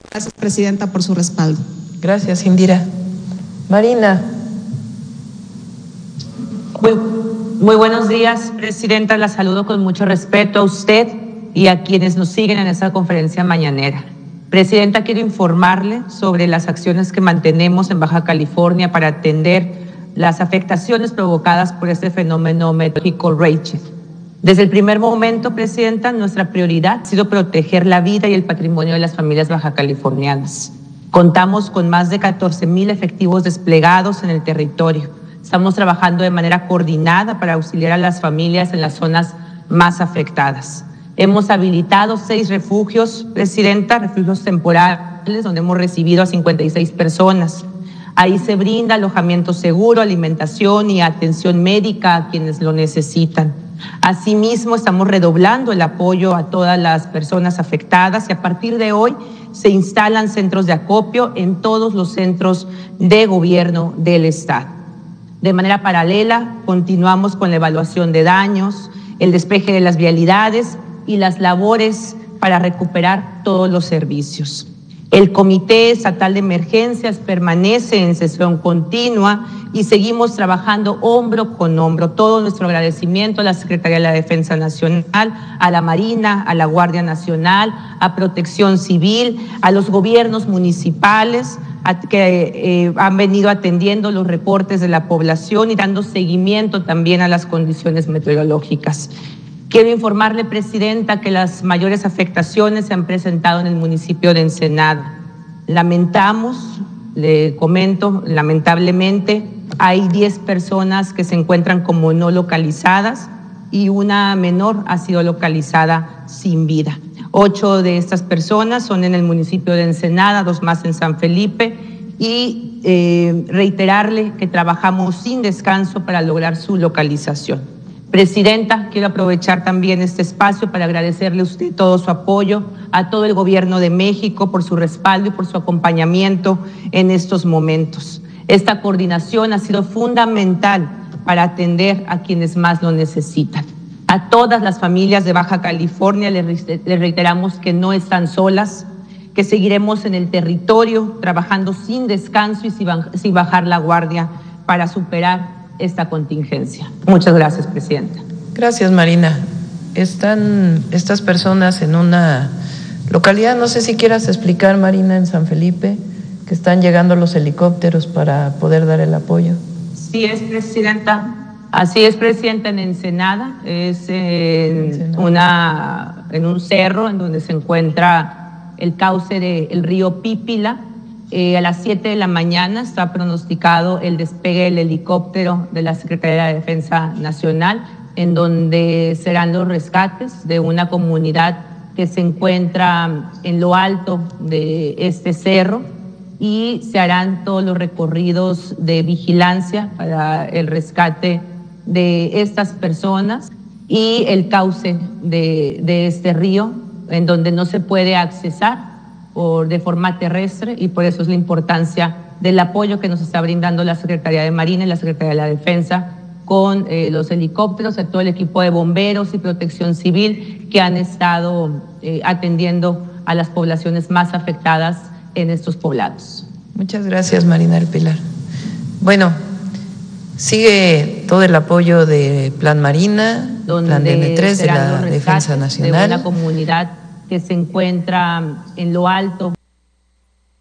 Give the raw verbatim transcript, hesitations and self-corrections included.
Gracias, presidenta, por su respaldo. Gracias, Indira. Marina. Muy, muy buenos días, presidenta. La saludo con mucho respeto a usted y a quienes nos siguen en esta conferencia mañanera. Presidenta, quiero informarle sobre las acciones que mantenemos en Baja California para atender las afectaciones provocadas por este fenómeno meteorológico Rachel. Desde el primer momento, presidenta, nuestra prioridad ha sido proteger la vida y el patrimonio de las familias bajacalifornianas. Contamos con más de catorce mil efectivos desplegados en el territorio. Estamos trabajando de manera coordinada para auxiliar a las familias en las zonas más afectadas. Hemos habilitado seis refugios, presidenta, refugios temporales, donde hemos recibido a cincuenta y seis personas. Ahí se brinda alojamiento seguro, alimentación y atención médica a quienes lo necesitan. Asimismo, estamos redoblando el apoyo a todas las personas afectadas y a partir de hoy se instalan centros de acopio en todos los centros de gobierno del Estado. De manera paralela, continuamos con la evaluación de daños, el despeje de las vialidades y las labores para recuperar todos los servicios. El Comité Estatal de Emergencias permanece en sesión continua y seguimos trabajando hombro con hombro. Todo nuestro agradecimiento a la Secretaría de la Defensa Nacional, a la Marina, a la Guardia Nacional, a Protección Civil, a los gobiernos municipales a, que eh, han venido atendiendo los reportes de la población y dando seguimiento también a las condiciones meteorológicas. Quiero informarle, presidenta, que las mayores afectaciones se han presentado en el municipio de Ensenada. Lamentamos, le comento, lamentablemente, hay diez personas que se encuentran como no localizadas y una menor ha sido localizada sin vida. Ocho de estas personas son en el municipio de Ensenada, dos más en San Felipe y eh, reiterarle que trabajamos sin descanso para lograr su localización. Presidenta, quiero aprovechar también este espacio para agradecerle a usted todo su apoyo, a todo el gobierno de México por su respaldo y por su acompañamiento en estos momentos. Esta coordinación ha sido fundamental para atender a quienes más lo necesitan. A todas las familias de Baja California les reiteramos que no están solas, que seguiremos en el territorio trabajando sin descanso y sin bajar la guardia para superar esta contingencia. Muchas gracias, presidenta. Gracias, Marina. Están estas personas en una localidad, no sé si quieras explicar, Marina, en San Felipe, que están llegando los helicópteros para poder dar el apoyo. Sí es, presidenta. Así es, presidenta, en Ensenada, es en, Ensenada. Una, en un cerro en donde se encuentra el cauce del río Pípila. Eh, a las siete de la mañana está pronosticado el despegue del helicóptero de la Secretaría de la Defensa Nacional, en donde serán los rescates de una comunidad que se encuentra en lo alto de este cerro y se harán todos los recorridos de vigilancia para el rescate de estas personas y el cauce de, de este río, en donde no se puede accesar Por, de forma terrestre y por eso es la importancia del apoyo que nos está brindando la Secretaría de Marina y la Secretaría de la Defensa con eh, los helicópteros, a todo el equipo de bomberos y protección civil que han estado eh, atendiendo a las poblaciones más afectadas en estos poblados. Muchas gracias, Marina del Pilar. Bueno, sigue todo el apoyo de Plan Marina, donde Plan D N tres de la Defensa Nacional. De una comunidad que se encuentra en lo alto